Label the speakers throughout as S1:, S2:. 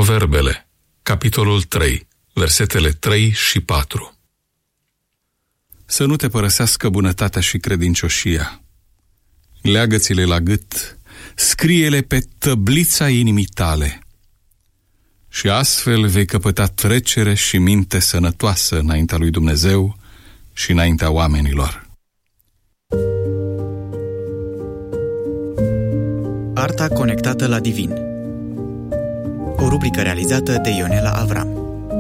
S1: Proverbele, capitolul 3, versetele 3 și 4. Să nu te părăsească bunătatea și credincioșia. Leagă-ți-le la gât, scrie-le pe tăblița inimii tale. Și astfel vei căpăta trecere și minte sănătoasă înaintea lui Dumnezeu și înaintea oamenilor.
S2: Arta conectată la Divin. O rubrică realizată de Ionela Avram.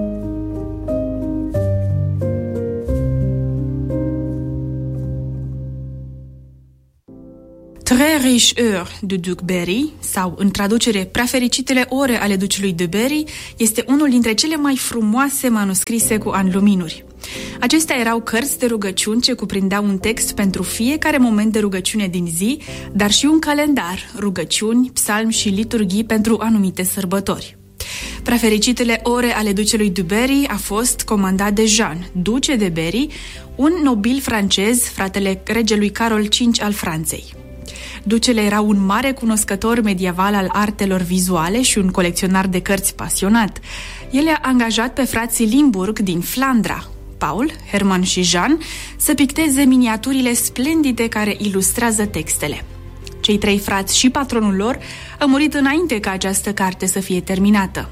S3: Très riche heure de Duc Berry, sau în traducere Prea fericitele ore ale ducelui de Berry, este unul dintre cele mai frumoase manuscrise cu anluminuri. Acestea erau cărți de rugăciuni ce cuprindeau un text pentru fiecare moment de rugăciune din zi, dar și un calendar, rugăciuni, psalmi și liturghii pentru anumite sărbători. Prea fericitele ore ale ducelui de Berry a fost comandat de Jean, duce de Berry, un nobil francez, fratele regelui Carol V al Franței. Ducele era un mare cunoscător medieval al artelor vizuale și un colecționar de cărți pasionat. El a angajat pe frații Limburg din Flandra, Paul, Herman și Jean, să picteze miniaturile splendide care ilustrează textele. Cei trei frați și patronul lor au murit înainte ca această carte să fie terminată.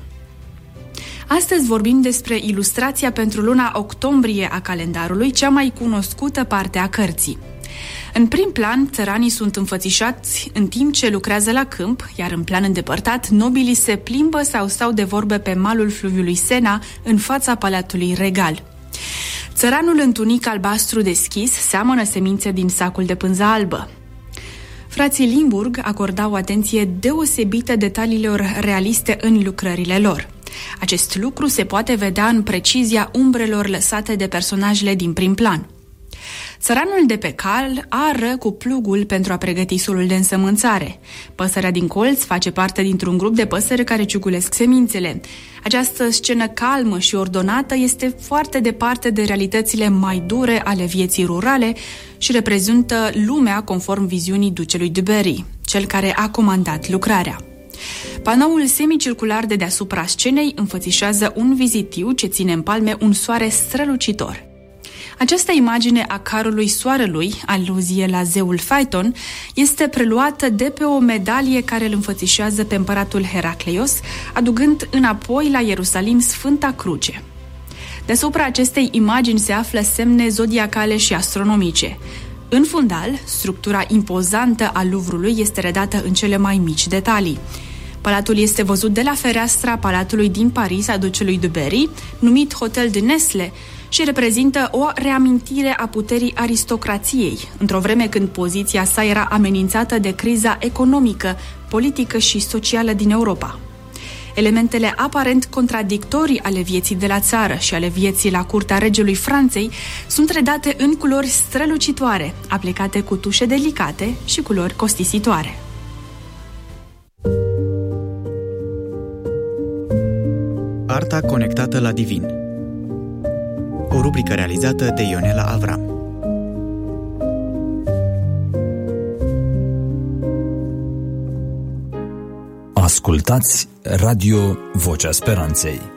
S3: Astăzi vorbim despre ilustrația pentru luna octombrie a calendarului, cea mai cunoscută parte a cărții. În prim plan, țăranii sunt înfățișați în timp ce lucrează la câmp, iar în plan îndepărtat, nobilii se plimbă sau stau de vorbă pe malul fluviului Sena, în fața palatului regal. Țăranul în tunic albastru deschis seamănă semințe din sacul de pânză albă. Frații Limburg acordau o atenție deosebită detaliilor realiste în lucrările lor. Acest lucru se poate vedea în precizia umbrelor lăsate de personajele din prim plan. Țăranul de pe cal ară cu plugul pentru a pregăti solul de însămânțare. Păsărea din colț face parte dintr-un grup de păsări care ciugulesc semințele. Această scenă calmă și ordonată este foarte departe de realitățile mai dure ale vieții rurale și reprezintă lumea conform viziunii ducelui de Berry, cel care a comandat lucrarea. Panoul semicircular de deasupra scenei înfățișează un vizitiu ce ține în palme un soare strălucitor. Această imagine a carului soarelui, aluzie la zeul Phaeton, este preluată de pe o medalie care îl înfățișează pe împăratul Heracleios, aducând înapoi la Ierusalim Sfânta Cruce. Deasupra acestei imagini se află semne zodiacale și astronomice. În fundal, structura impozantă a Louvrului este redată în cele mai mici detalii. Palatul este văzut de la fereastra palatului din Paris a ducelui de Berry, numit Hotel de Nesle, și reprezintă o reamintire a puterii aristocrației, într-o vreme când poziția sa era amenințată de criza economică, politică și socială din Europa. Elementele aparent contradictorii ale vieții de la țară și ale vieții la curtea regelui Franței sunt redate în culori strălucitoare, aplicate cu tușe delicate și culori costisitoare.
S2: Arta conectată la Divin. O rubrică realizată de Ionela Avram.
S4: Ascultați Radio Vocea Speranței.